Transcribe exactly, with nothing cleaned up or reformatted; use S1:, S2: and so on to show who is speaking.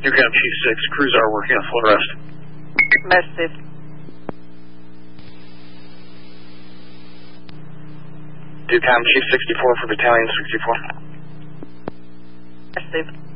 S1: Newcom Chief six, crews are working on float rest.
S2: Merci.
S1: Newcom Chief sixty-four for Battalion sixty-four.
S2: Merci.